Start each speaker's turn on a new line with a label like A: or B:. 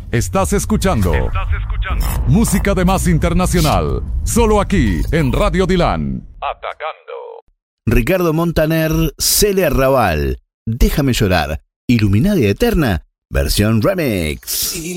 A: Estás escuchando música de más internacional, solo aquí en Radio Dilan. Atacando.
B: Ricardo Montaner, Cele Arrabal, Déjame llorar, Iluminaria Eterna, versión remix.